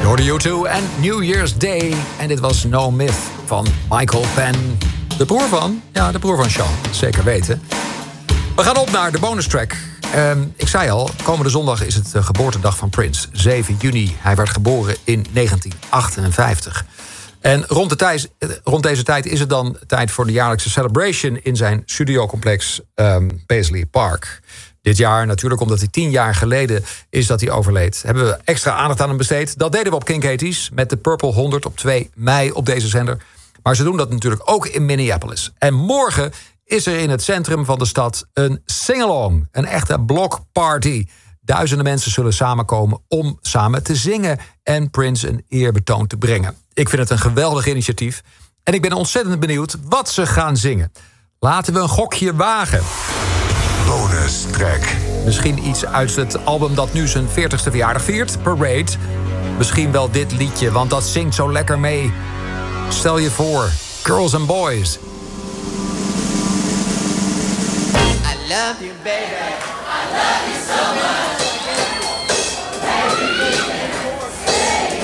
hoorde U2 en New Year's Day. En dit was No Myth van Michael Penn. De broer van? Ja, de broer van Sean. Zeker weten. We gaan op naar de bonus track. Ik zei al, komende zondag is het de geboortedag van Prince. 7 juni. Hij werd geboren in 1958. En rond deze tijd is het dan tijd voor de jaarlijkse celebration in zijn studiocomplex Paisley Park. Dit jaar, natuurlijk omdat hij 10 jaar geleden is dat hij overleed, hebben we extra aandacht aan hem besteed. Dat deden we op King Katie's met de Purple 100 op 2 mei op deze zender. Maar ze doen dat natuurlijk ook in Minneapolis. En morgen is er in het centrum van de stad een sing-along. Een echte blockparty. Duizenden mensen zullen samenkomen om samen te zingen en Prince een eerbetoon te brengen. Ik vind het een geweldig initiatief. En ik ben ontzettend benieuwd wat ze gaan zingen. Laten we een gokje wagen. Bonus track. Misschien iets uit het album dat nu zijn 40ste verjaardag viert, Parade. Misschien wel dit liedje, want dat zingt zo lekker mee. Stel je voor, Girls and Boys. I love you, baby. I love you so.